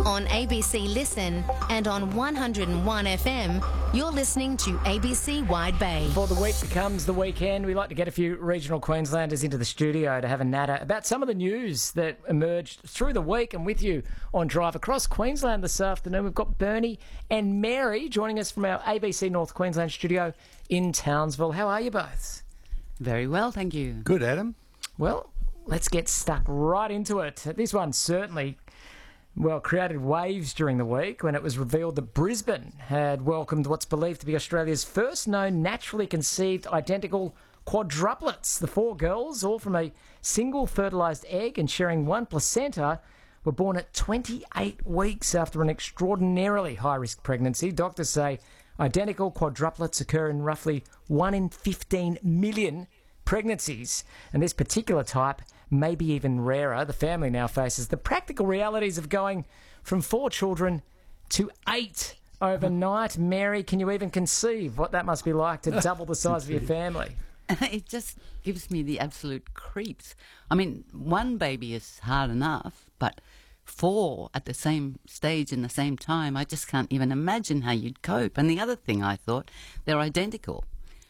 On ABC Listen and on 101 FM, you're listening to ABC Wide Bay. Before the week becomes the weekend, we like to get a few regional Queenslanders into the studio to have a natter about some of the news that emerged through the week. And with you on Drive Across Queensland this afternoon, we've got Bernie and Mary joining us from our ABC North Queensland studio in Townsville. How are you both? Very well, thank you. Good, Adam. Well, let's get stuck right into it. This one certainly created waves during the week when it was revealed that Brisbane had welcomed what's believed to be Australia's first known naturally conceived identical quadruplets. The four girls, all from a single fertilised egg and sharing one placenta, were born at 28 weeks after an extraordinarily high-risk pregnancy. Doctors say identical quadruplets occur in roughly 1 in 15 million pregnancies, and this particular type may be even rarer. The family now faces the practical realities of going from 4 children to 8 overnight. Mary, can you even conceive what that must be like to double the size of your family? It just gives me the absolute creeps. I mean, 1 baby is hard enough, but 4 at the same stage in the same time, I just can't even imagine how you'd cope. And the other thing I thought, they're identical.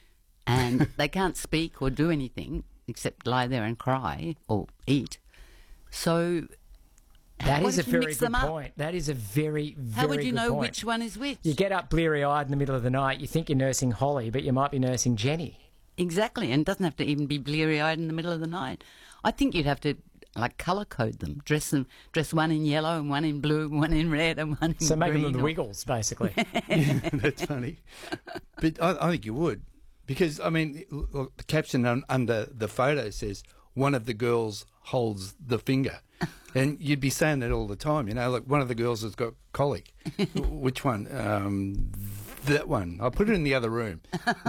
And they can't speak or do anything except lie there and cry or eat. So that is a very good point. That is a very, very good point. How would you know which one is which? You get up bleary-eyed in the middle of the night, you think you're nursing Holly, but you might be nursing Jenny. Exactly, and it doesn't have to even be bleary-eyed in the middle of the night. I think you'd have to colour code them, dress one in yellow and one in blue and one in red and one in green. So making them the Wiggles, basically. Yeah, that's funny. But I think you would. Because, I mean, look, the caption under the photo says, one of the girls holds the finger. And you'd be saying that all the time, you know, like one of the girls has got colic. Which one? That one. I'll put it in the other room.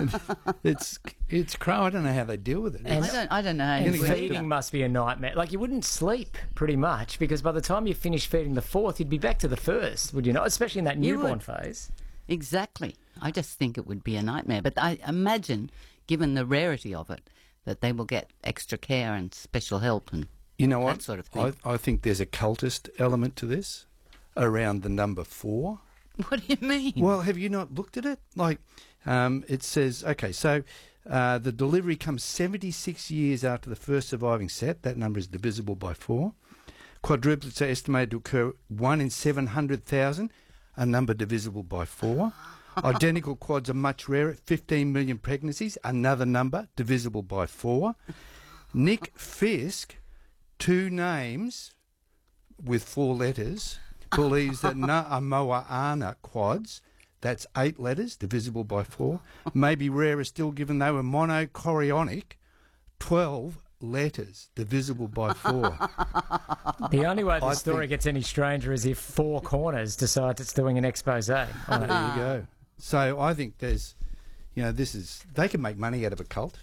It's I don't know how they deal with it. I don't know. And feeding must be a nightmare. Like, you wouldn't sleep, pretty much, because by the time you finish feeding the 4th, you'd be back to the 1st, would you not? Especially in that newborn phase. Exactly. I just think it would be a nightmare. But I imagine, given the rarity of it, that they will get extra care and special help and that sort of thing. I think there's a cultist element to this around the number 4. What do you mean? Well, have you not looked at it? Like, it says, okay, so the delivery comes 76 years after the first surviving set. That number is divisible by 4. Quadruplets are estimated to occur 1 in 700,000. A number divisible by 4. Identical quads are much rarer, 15 million pregnancies, another number divisible by 4. Nick Fisk, 2 names with 4 letters, believes that Na'amoana quads, that's 8 letters, divisible by 4, may be rarer still given they were monochorionic, 12 letters, divisible by 4. The only way the story gets any stranger is if Four Corners decides it's doing an expose on it. There you go. So I think there's, they can make money out of a cult.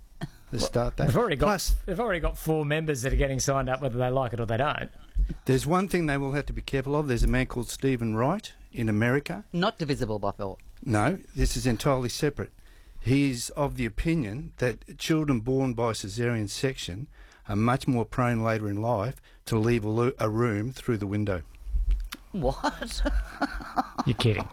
Start that. They've already got 4 members that are getting signed up, whether they like it or they don't. There's one thing they will have to be careful of. There's a man called Stephen Wright in America. Not divisible by 4. No, this is entirely separate. He's of the opinion that children born by caesarean section are much more prone later in life to leave a room through the window. What? You're kidding.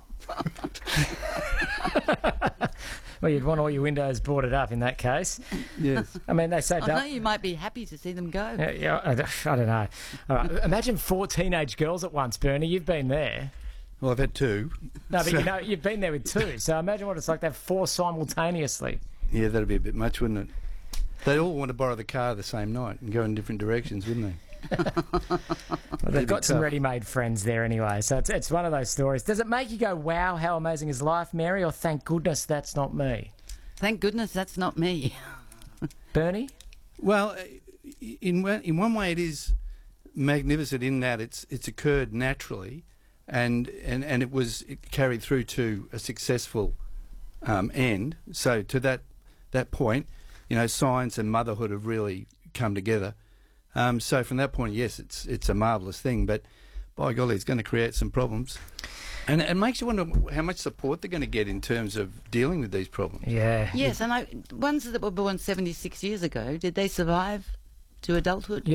Well, you'd want all your windows boarded up in that case. Yes. I mean, they say... I know you might be happy to see them go. Yeah, I don't know. All right, imagine 4 teenage girls at once, Bernie. You've been there. Well, I've had 2. No, but you've been there with 2. So imagine what it's like to have 4 simultaneously. Yeah, that'd be a bit much, wouldn't it? They'd all want to borrow the car the same night and go in different directions, wouldn't they? Well, they've got some ready-made friends there anyway, so it's one of those stories. Does it make you go, wow, how amazing is life, Mary, or thank goodness that's not me? Thank goodness that's not me. Bernie? Well, in one way it is magnificent in that it's occurred naturally and it carried through to a successful end. So to that point, science and motherhood have really come together. So from that point, yes, it's a marvellous thing, but by golly, it's going to create some problems. And it makes you wonder how much support they're going to get in terms of dealing with these problems. Yeah. Yes, and ones that were born 76 years ago, did they survive to adulthood?